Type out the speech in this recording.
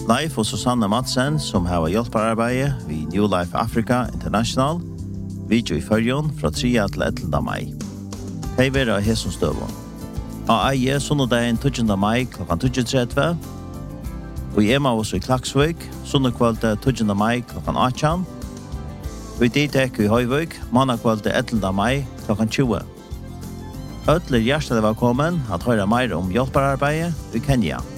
Leif og Susanne Madsen, som har hjelperarbeidet ved New Life Africa International, video i Førjon fra 3. til 11. mai. De vil ha hesson støvån. Av eie sunnedagen 20. mai kl. 20.30, og i Emmaus i Klaksvik, sunnekvalget 20. mai kl. 18, og i Ditek i Høyvik, mannakvalget 11. mai kl. 20. Ødler hjertelig velkommen at høre mer om hjelperarbeidet i Kenya.